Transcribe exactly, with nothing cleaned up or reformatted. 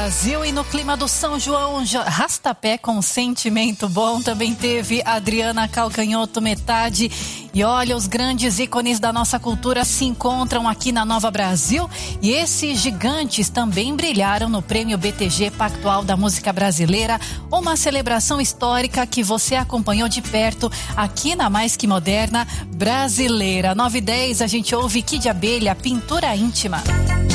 Brasil. E no clima do São João, Rastapé com sentimento bom, também teve Adriana Calcanhoto, Metade. E olha, os grandes ícones da nossa cultura se encontram aqui na Nova Brasil, e esses gigantes também brilharam no Prêmio B T G Pactual da Música Brasileira, uma celebração histórica que você acompanhou de perto aqui na Mais Que Moderna Brasileira. nove e dez, a gente ouve Kid Abelha, Pintura Íntima.